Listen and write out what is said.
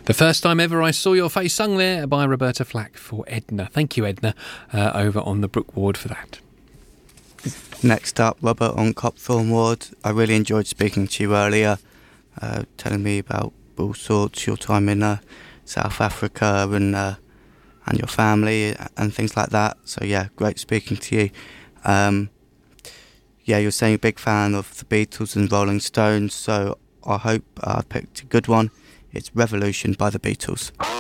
The first time ever I saw your face, sung there by Roberta Flack for Edna. Thank you, Edna, over on the Brook Ward for that. Next up, Robert on Copthorne Ward. I really enjoyed speaking to you earlier, telling me about all sorts, your time in South Africa and your family and things like that. So yeah, great speaking to you. Yeah, you're saying a big fan of the Beatles and Rolling Stones, so I hope I picked a good one. It's Revolution by the Beatles.